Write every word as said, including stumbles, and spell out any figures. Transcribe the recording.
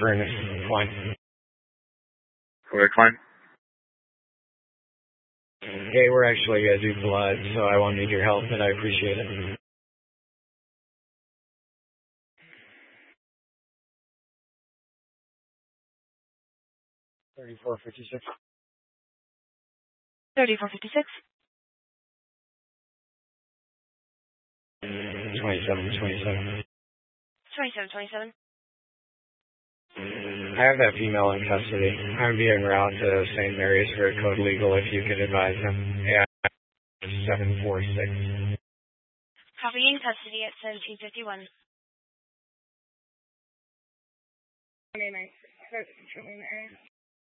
for an Klein. For a Klein? Hey, we're actually going to do blood, so I won't need your help, but I appreciate it. thirty-four fifty-six. thirty-four fifty-six. twenty-seven twenty-seven. twenty-seven twenty-seven. I have that female in custody. I'm being route to Saint Mary's for Code Legal if you could advise them. Yeah, seven four six. Copy in custody at seventeen fifty-one.